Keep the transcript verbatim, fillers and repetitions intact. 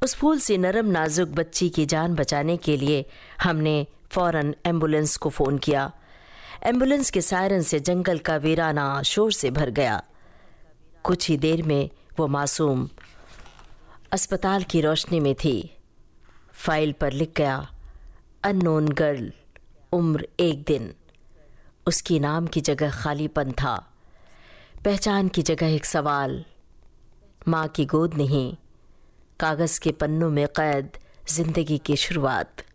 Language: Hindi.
उस फूल सी नरम नाजुक बच्ची की जान बचाने के लिए हमने फौरन एम्बुलेंस को फ़ोन किया। एम्बुलेंस के सायरन से जंगल का वीराना शोर से भर गया। कुछ ही देर में वो मासूम अस्पताल की रोशनी में थी। फाइल पर लिख गया, अननोन गर्ल, उम्र एक दिन। उसकी नाम की जगह खालीपन था, पहचान की जगह एक सवाल। माँ की गोद नहीं, कागज़ के पन्नों में कैद जिंदगी की शुरुआत।